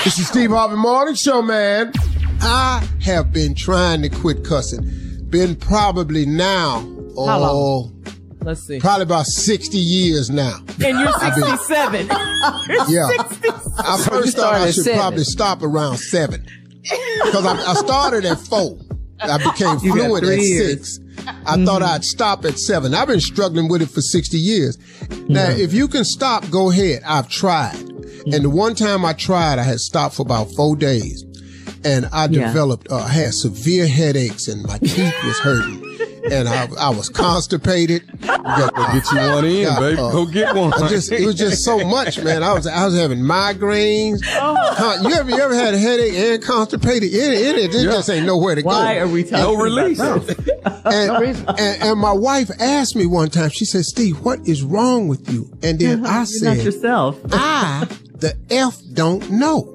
This is Steve Harvey Morning Show, man. I have been trying to quit cussing. Been probably now, How long? Let's see. Probably about 60 years now. And you're 67. Yeah. 67. I first thought I should probably stop around 7. Because I started at 4. I became fluent at 6. I thought I'd stop at 7. I've been struggling with it for 60 years. Now, if you can stop, go ahead. I've tried. And the one time I tried, I had stopped for about 4 days. And I developed, I had severe headaches and my teeth was hurting. And I was constipated. You got to get you one in, baby. Go get one. It was just so much, man. I was having migraines. You ever had a headache and constipated? It just ain't nowhere to go. Why are we talking about this? And my wife asked me one time, she said, Steve, what is wrong with you? And then I said, not yourself. the F don't know.